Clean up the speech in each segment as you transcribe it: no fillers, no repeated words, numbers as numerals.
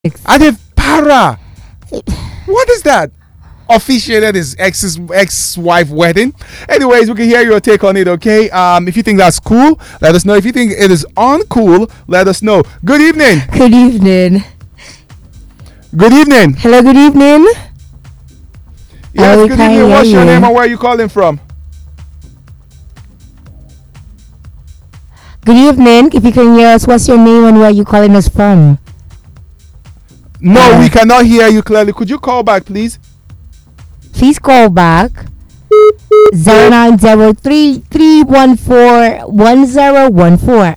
Adepara. What is that? Officiated his ex-wife wedding. Anyways, we can hear your take on it, okay? If you think that's cool, let us know. If you think it is uncool, let us know. Good evening. Good evening. Good evening. Hello, good evening. Yes, good evening. What's your name and where are you calling from? Good evening. If you can hear us, what's your name and where are you calling us from? No, we cannot hear you clearly. Could you call back, please? Please call back 0903-314-1014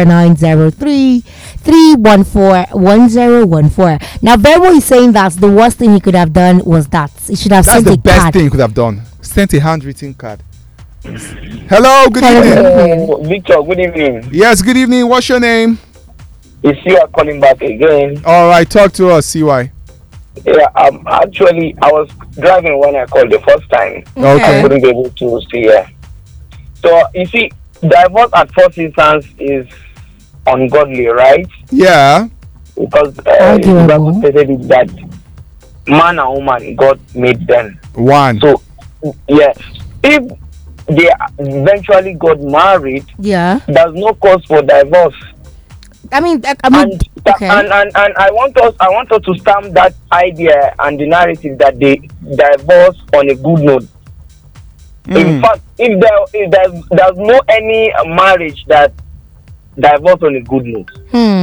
0903-314-1014. Now Verbo is saying that the worst thing he could have done was that he should have sent a card. That's the best thing he could have done. Sent a handwritten card. Hello, good evening. Hello, Victor, good evening. Yes, good evening. What's your name? It's you are calling back again. All right, talk to us, CY. Yeah, actually, I was driving when I called the first time. Okay. I couldn't be able to see here. So, you see, divorce at first instance is ungodly, right? Yeah. Because the Bible stated it that man and woman, God made them. One. So, yes, if they eventually got married, there's no cause for divorce. And I want us to stamp that idea and the narrative that they divorce on a good note. In fact, if there's no any marriage that divorce on a good note.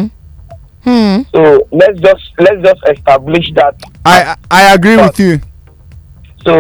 So let's just establish that. I agree with you. So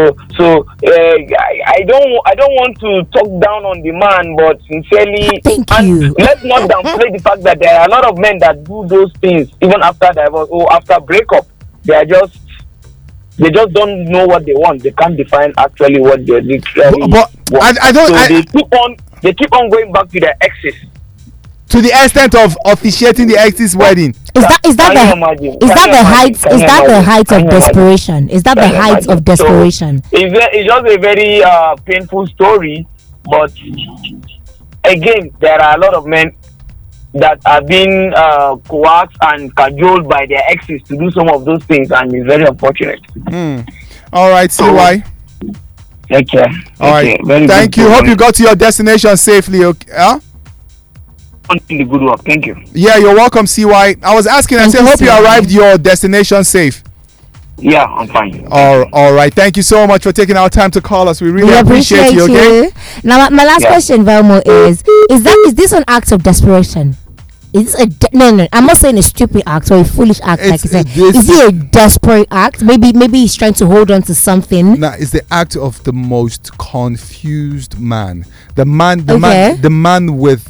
I don't want to talk down on the man, but sincerely, let's not downplay the fact that there are a lot of men that do those things even after divorce or after breakup. They just don't know what they want. They can't define actually what they literally want. They keep on going back to their exes. To the extent of officiating the ex's wedding. Is that the height of desperation? Is that the height of desperation? It's just a very painful story, but again, there are a lot of men that are being coaxed and cajoled by their exes to do some of those things, and it's very unfortunate. All right, CY. Take care. All right. Thank you. Hope you got to your destination safely. Okay. The good work. Thank you. Yeah, you're welcome, CY. I was asking, I said, hope you arrived your destination safe. Yeah, I'm fine. All right. Thank you so much for taking our time to call us. We really appreciate you, okay? Now, my last question, Velmo, is this an act of desperation? No, I'm not saying a stupid act or a foolish act, like you said. Is it a desperate act? Maybe he's trying to hold on to something. Nah, it's the act of the most confused man. The man with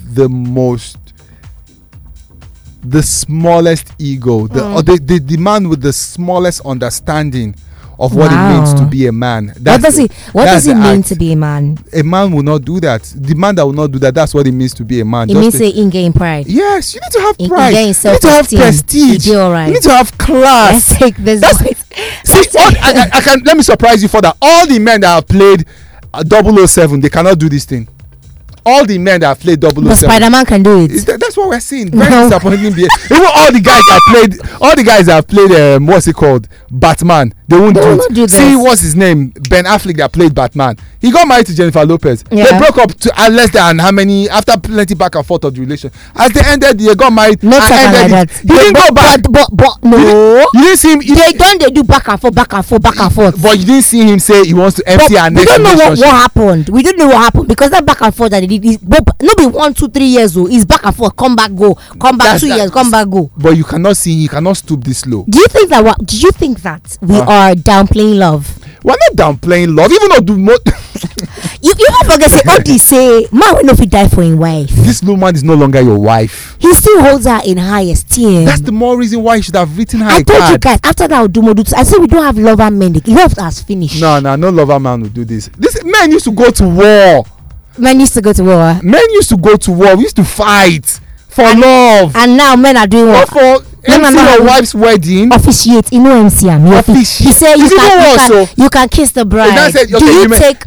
the smallest ego. The man with the smallest understanding of what it means to be a man. What does it mean to be a man? A man will not do that. The man that will not do that, that's what it means to be a man. It means in-game pride. Yes, you need to have pride. You need to have prestige. You need to have class. Let's take this. Let me surprise you for that. All the men that have played 007, they cannot do this thing. All the men that have played 007, but Spider-Man can do it. That's what we're seeing. Very disappointing. Even all the guys that have played what's it called, Batman, they won't do it. See, what's his name? Ben Affleck that played Batman. He got married to Jennifer Lopez. Yeah. They broke up to less than how many, after plenty back and forth of the relation. As they ended, they got married. Not and ended like that. He didn't go back. But no. You didn't see him. They do back and forth. But you didn't see him say he wants to empty our next relationship. We don't know what happened. We don't know what happened because that back and forth that they did is not be 1, 2, 3 years old. It's back and forth. Come back, go. Come back 2 years. Come back, go. But you cannot stoop this low. Do you think that we are downplaying love? We're not downplaying love. Even though you forget say what they say. Man will not die for his wife. This woman is no longer your wife. He still holds her in high esteem. That's the more reason why you should have written her I a card. told you guys after that I said we don't have lover men. Love has finished. No lover man will do this. This men used to go to war. Men used to go to war. We used to fight for love. And now men are doing what? For MC your wife's wedding. Officiate. You know MC. He said you can kiss the bride. Do you take?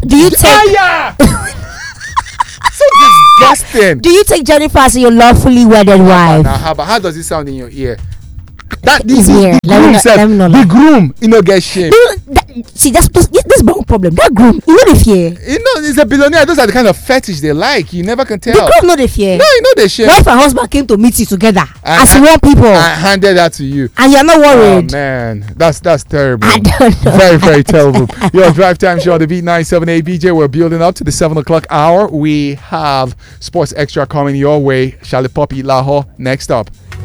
So disgusting. Do you take Jennifer as your lawfully wedded wife? How does it sound in your ear? That this is the groom, you know, get shame. See, this wrong problem. That groom, you know the fear. You know, he's a billionaire. Those are the kind of fetish they like. You never can tell. The groom know the fear. No, you know the shame. Wife and husband came to meet you together as you want people. I handed that to you, and you're not worried. Oh man, that's terrible. I don't know. Very, very terrible. Your drive time show on the Beat 978 BJ. We're building up to the 7 o'clock hour. We have Sports Extra coming your way. Charlie Poppy Lahore next up.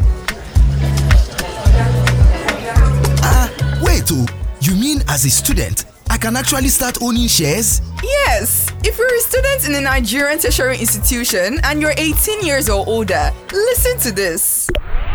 Wait, you mean as a student, I can actually start owning shares? Yes, if you're a student in a Nigerian tertiary institution and you're 18 years or older, listen to this.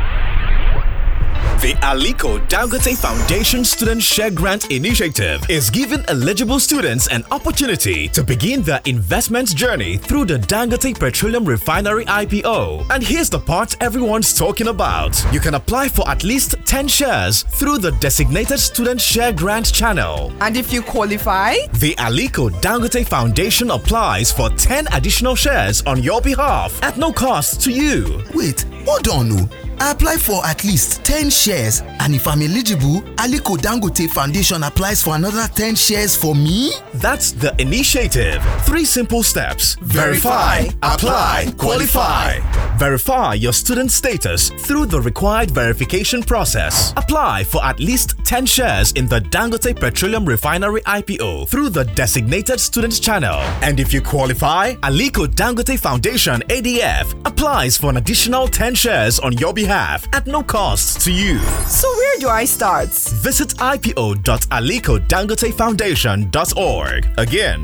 The Aliko Dangote Foundation Student Share Grant Initiative is giving eligible students an opportunity to begin their investment journey through the Dangote Petroleum Refinery IPO. And here's the part everyone's talking about. You can apply for at least 10 shares through the designated Student Share Grant channel. And if you qualify, the Aliko Dangote Foundation applies for 10 additional shares on your behalf at no cost to you. Wait, hold on. I apply for at least 10 shares, and if I'm eligible, Aliko Dangote Foundation applies for another 10 shares for me? That's the initiative. 3 simple steps. Verify, apply, qualify. Verify your student status through the required verification process. Apply for at least 10 shares in the Dangote Petroleum Refinery IPO through the designated students channel. And if you qualify, Aliko Dangote Foundation ADF applies for an additional 10 shares on your behalf at no cost to you. So where do I start? Visit ipo.alikodangotefoundation.org. Again,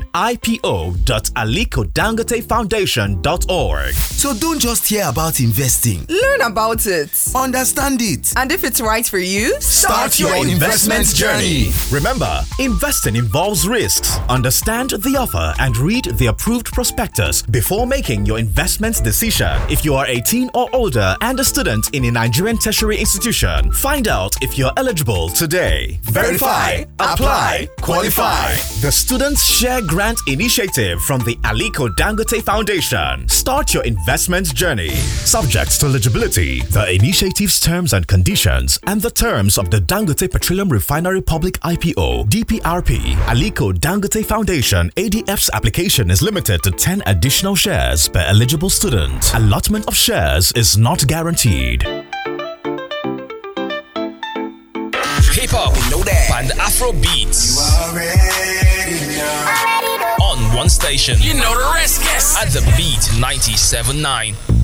ipo.alikodangotefoundation.org. So don't just hear about investing. Learn about it. Understand it. And if it's right for you, start your investment journey. Remember, investing involves risks. Understand the offer and read the approved prospectus before making your investment decision. If you are 18 or older and a student in a Nigerian tertiary institution, find out if you're eligible today. Verify, apply, qualify. The Students Share Grant Initiative from the Aliko Dangote Foundation. Start your investment journey. Subject to eligibility, the initiative's terms and conditions, and the terms of the Dangote Petroleum Refinery Public IPO, DPRP, Aliko Dangote Foundation, ADF's application is limited to 10 additional shares per eligible student. Allotment of shares is not guaranteed. Hip hop, you know that, and Afro beats. You already know. On one station, you know the rest, yes. At the Beat 97.9.